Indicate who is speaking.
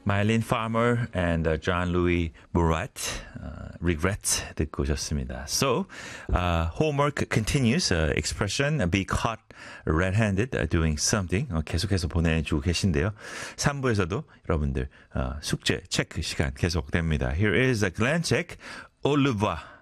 Speaker 1: Mylene Farmer and John Louis Murat, regret 듣고 오셨습니다. So, homework continues. Expression, be caught red-handed doing something. 계속해서 보내주고 계신데요. 3부에서도 여러분들 숙제 체크 시간 계속됩니다. Here is a Glenn check. Au revoir.